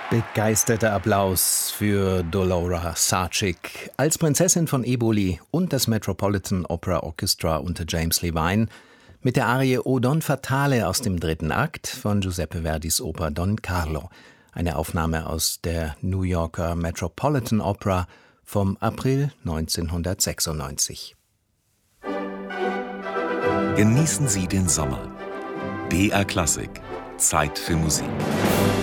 Begeisterter Applaus für Dolora Sachik als Prinzessin von Eboli und das Metropolitan Opera Orchestra unter James Levine mit der Arie O Don Fatale aus dem 3. Akt von Giuseppe Verdis Oper Don Carlo, eine Aufnahme aus der New Yorker Metropolitan Opera vom April 1996. Genießen Sie den Sommer. BR Klassik. Zeit für Musik.